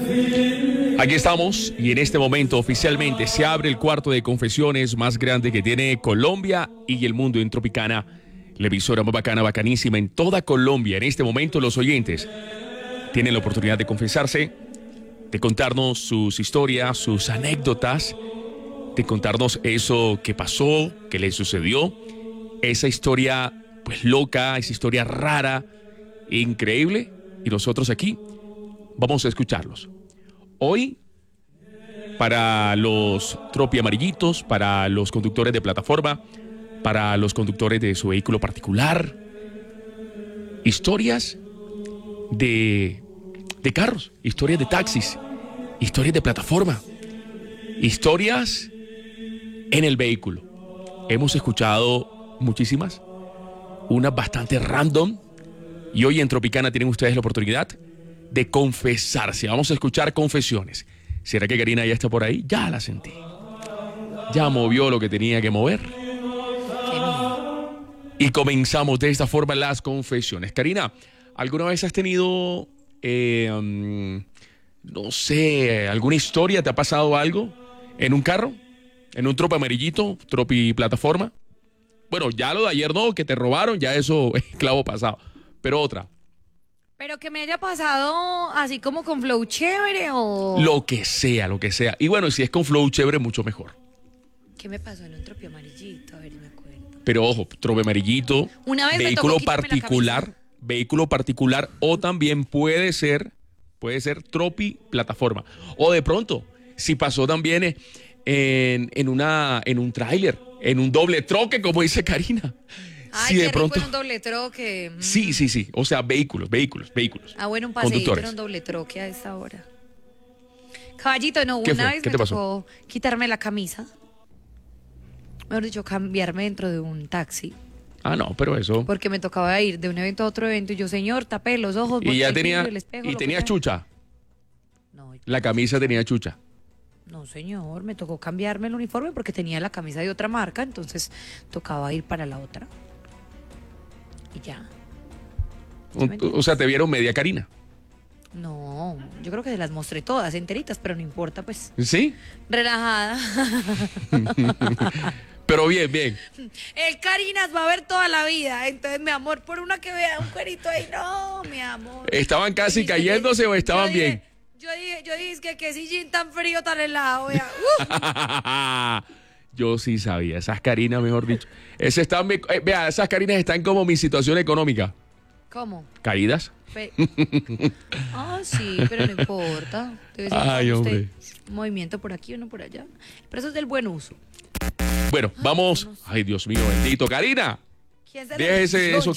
Aquí estamos y en este momento oficialmente se abre el cuarto de confesiones más grande que tiene Colombia y el mundo en Tropicana, la emisora más bacana, bacanísima en toda Colombia. En este momento los oyentes tienen la oportunidad de confesarse, de contarnos sus historias, sus anécdotas, de contarnos eso que pasó, que les sucedió, esa historia pues loca, esa historia rara, increíble, y nosotros aquí vamos a escucharlos. Hoy, para los tropi amarillitos, para los conductores de plataforma, para los conductores de su vehículo particular, historias de carros, historias de taxis, historias de plataforma, historias en el vehículo. Hemos escuchado muchísimas, unas bastante random, y hoy en Tropicana tienen ustedes la oportunidad de confesarse. Vamos a escuchar confesiones. ¿Será que Karina ya está por ahí? Ya la sentí. Ya movió lo que tenía que mover. Y comenzamos de esta forma las confesiones. Karina, ¿alguna vez has tenido, no sé, alguna historia? ¿Te ha pasado algo en un carro? ¿En un tropi amarillito, tropi plataforma? Bueno, ya lo de ayer no, que te robaron, ya eso es clavo pasado. Pero otra. Pero que me haya pasado así como con flow chévere o... Lo que sea, lo que sea. Y bueno, si es con flow chévere, mucho mejor. ¿Qué me pasó en un tropi amarillito? A ver, me acuerdo. Pero ojo, tropi amarillito, Una vez vehículo me tocó vehículo particular, o también puede ser tropi plataforma. O de pronto, si pasó también en un tráiler, en un doble troque, como dice Karina. Ay, si qué de pronto rico en un doble troque. Sí. O sea, vehículos. Ah, bueno, un paseíto conductores. en un doble troque a esta hora. Caballito, no, ¿Qué una fue? vez ¿Qué me te pasó? tocó quitarme la camisa. Mejor dicho, cambiarme dentro de un taxi. Ah, no, pero eso. Porque me tocaba ir de un evento a otro evento. Y yo, señor, tapé los ojos. Y ya volteé el tenía, vidrio, el espejo, y lo que tenía sea. chucha. No, La camisa tenía chucha. no, señor, me tocó cambiarme el uniforme porque tenía la camisa de otra marca. Entonces tocaba ir para la otra. Y ya. O sea, te vieron media Karina. No, yo creo que se las mostré todas enteritas, pero no importa, pues. ¿Sí? Relajada. Pero bien. El Carinas va a ver toda la vida. Entonces, mi amor, por una que vea un cuerito ahí, no, mi amor. ¿Estaban casi Dice cayéndose o estaban yo dije- bien? Yo dije, es que sillín tan frío, tan helado, vea. Yo sí sabía. Esas Karinas, mejor dicho. Vea, esas Karinas están como mi situación económica. ¿Cómo? ¿Caídas? Sí, pero no importa. De vez en Ay, cuando usted, hombre. un movimiento por aquí, uno por allá. Pero eso es del buen uso. Bueno, vamos. Ay, Dios mío, bendito. Karina, ¿Quién se déjese lo eso